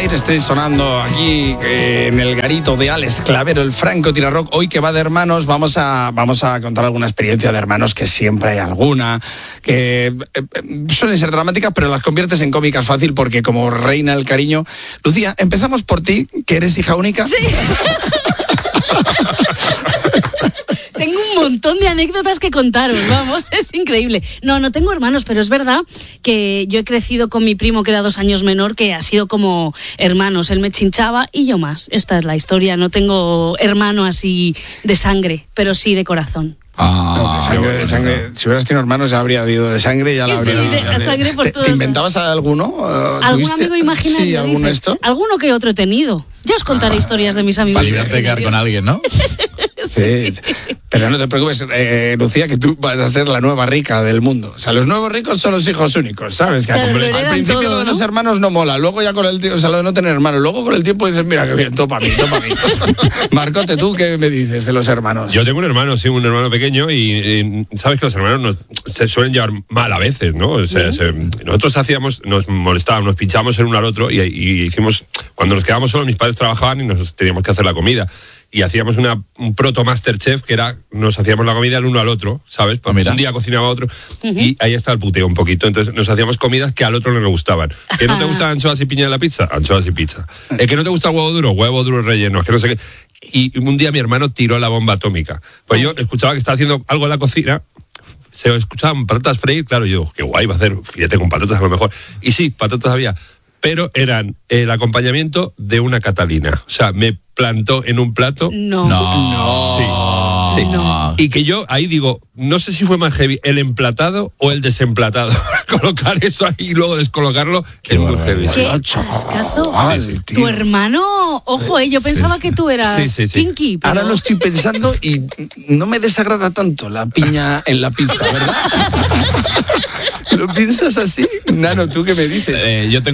Fire esté sonando aquí en el garito de Alex Clavero, el Franco Tirarrock. Hoy que va de hermanos, vamos a contar alguna experiencia de hermanos, que siempre hay alguna, que suelen ser dramáticas, pero las conviertes en cómicas fácil porque como reina el cariño. Lucía, empezamos por ti, que eres hija única. Sí. Tengo un montón de anécdotas que contaros, vamos, es increíble. No tengo hermanos, pero es verdad que yo he crecido con mi primo, que era 2 años menor, que ha sido como hermanos. Él me chinchaba y yo más. Esta es la historia. No tengo hermano así de sangre, pero sí de corazón. De sangre. Si hubieras tenido hermanos ya habría habido de sangre, ya la habría. De sangre por todo. ¿Te inventabas alguno? ¿Algún amigo imaginario? Sí, ¿alguno esto? Alguno que otro he tenido. Ya os contaré historias de mis amigos. Para librarte de quedar con alguien, ¿no? Sí. Pero no te preocupes, Lucía, que tú vas a ser la nueva rica del mundo. O sea, los nuevos ricos son los hijos únicos, ¿sabes? Que al principio todo, lo de los hermanos no mola, luego ya con el tiempo, o sea, lo de no tener hermanos, luego con el tiempo dices, mira, qué bien, topa a mí. Marcote, ¿tú qué me dices de los hermanos? Yo tengo un hermano pequeño y sabes que los hermanos se suelen llevar mal a veces, ¿no? O sea, nosotros nos molestábamos, nos pinchábamos el uno al otro y hicimos, cuando nos quedábamos solos, mis padres trabajaban y nos teníamos que hacer la comida. Y hacíamos un proto Masterchef, que era, nos hacíamos la comida el uno al otro, ¿sabes? Porque un día cocinaba otro, y ahí está el puteo un poquito. Entonces nos hacíamos comidas que al otro no le gustaban. ¿Que no te gustan anchoas y piña en la pizza? Anchoas y pizza. ¿Que no te gusta el huevo duro relleno? Que no sé qué. Y un día mi hermano tiró la bomba atómica. Pues yo escuchaba que estaba haciendo algo en la cocina, se escuchaban patatas freír, claro, yo, qué guay, va a hacer filete con patatas a lo mejor. Y sí, patatas había, pero eran el acompañamiento de una Catalina. O sea, me plantó en un plato. No. Sí. No. Y que yo ahí digo, no sé si fue más heavy el emplatado o el desemplatado. Colocar eso ahí y luego descolocarlo es muy heavy. ¡Qué ascazo! Tu hermano, ojo, yo pensaba que tú eras kinky. Pero... Ahora lo estoy pensando y no me desagrada tanto la piña en la pizza, ¿verdad? ¿Lo piensas así? Nano, ¿tú qué me dices? Yo tengo